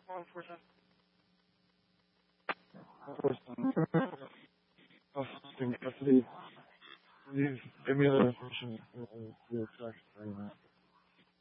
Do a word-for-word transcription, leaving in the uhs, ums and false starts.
One person. Person. Custody. Custody. Please give me the information. We'll text right now.